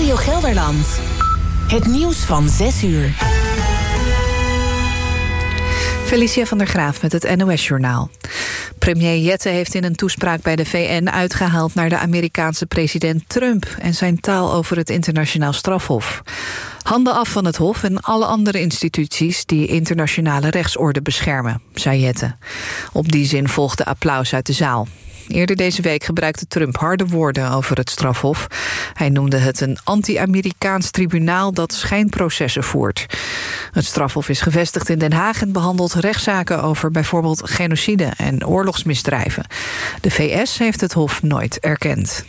Radio Gelderland. Het nieuws van 6 uur. Felicia van der Graaf met het NOS-journaal. Premier Jette heeft in een toespraak bij de VN uitgehaald naar de Amerikaanse president Trump en zijn taal over het internationaal strafhof. Handen af van het hof en alle andere instituties die internationale rechtsorde beschermen, zei Jette. Op die zin volgde applaus uit de zaal. Eerder deze week gebruikte Trump harde woorden over het strafhof. Hij noemde het een anti-Amerikaans tribunaal dat schijnprocessen voert. Het strafhof is gevestigd in Den Haag en behandelt rechtszaken over bijvoorbeeld genocide en oorlogsmisdrijven. De VS heeft het hof nooit erkend.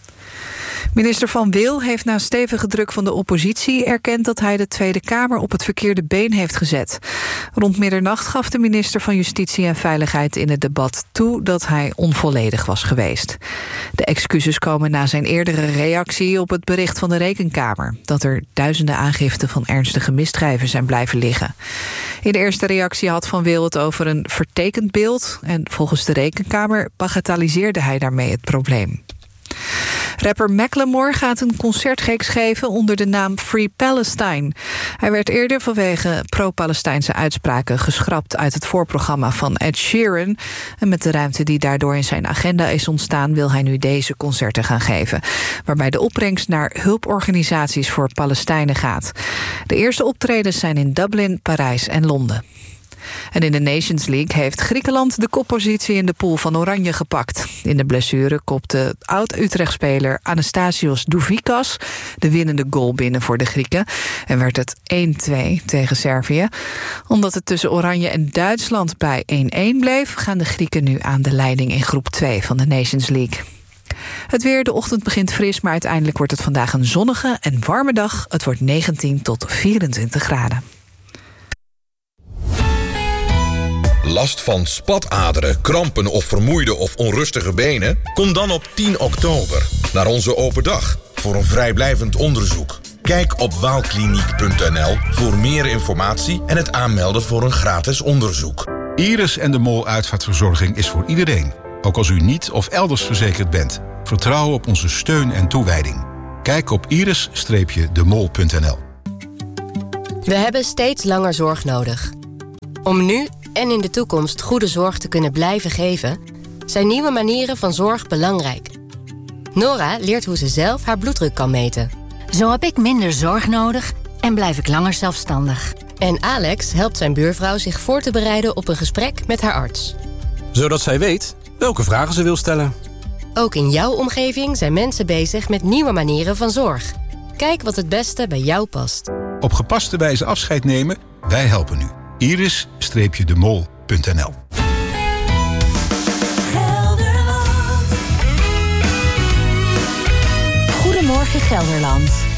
Minister Van Wil heeft na stevige druk van de oppositie erkend dat hij de Tweede Kamer op het verkeerde been heeft gezet. Rond middernacht gaf de minister van Justitie en Veiligheid in het debat toe dat hij onvolledig was geweest. De excuses komen na zijn eerdere reactie op het bericht van de Rekenkamer dat er duizenden aangiften van ernstige misdrijven zijn blijven liggen. In de eerste reactie had Van Wil het over een vertekend beeld en volgens de Rekenkamer bagatelliseerde hij daarmee het probleem. Rapper Macklemore gaat een concertreeks geven onder de naam Free Palestine. Hij werd eerder vanwege pro-Palestijnse uitspraken geschrapt uit het voorprogramma van Ed Sheeran. En met de ruimte die daardoor in zijn agenda is ontstaan wil hij nu deze concerten gaan geven, waarbij de opbrengst naar hulporganisaties voor Palestijnen gaat. De eerste optredens zijn in Dublin, Parijs en Londen. En in de Nations League heeft Griekenland de koppositie in de pool van Oranje gepakt. In de blessure kopte oud-Utrecht-speler Anastasios Douvikas de winnende goal binnen voor de Grieken. En werd het 1-2 tegen Servië. Omdat het tussen Oranje en Duitsland bij 1-1 bleef, gaan de Grieken nu aan de leiding in groep 2 van de Nations League. Het weer, de ochtend begint fris, maar uiteindelijk wordt het vandaag een zonnige en warme dag. Het wordt 19 tot 24 graden. Last van spataderen, krampen of vermoeide of onrustige benen? Kom dan op 10 oktober naar onze open dag voor een vrijblijvend onderzoek. Kijk op waalkliniek.nl voor meer informatie en het aanmelden voor een gratis onderzoek. Iris en de Mol Uitvaartverzorging is voor iedereen. Ook als u niet of elders verzekerd bent. Vertrouw op onze steun en toewijding. Kijk op iris-demol.nl. We hebben steeds langer zorg nodig. Om nu en in de toekomst goede zorg te kunnen blijven geven, zijn nieuwe manieren van zorg belangrijk. Nora leert hoe ze zelf haar bloeddruk kan meten. Zo heb ik minder zorg nodig en blijf ik langer zelfstandig. En Alex helpt zijn buurvrouw zich voor te bereiden op een gesprek met haar arts. Zodat zij weet welke vragen ze wil stellen. Ook in jouw omgeving zijn mensen bezig met nieuwe manieren van zorg. Kijk wat het beste bij jou past. Op gepaste wijze afscheid nemen, wij helpen u. iris-demol.nl. Goedemorgen Gelderland.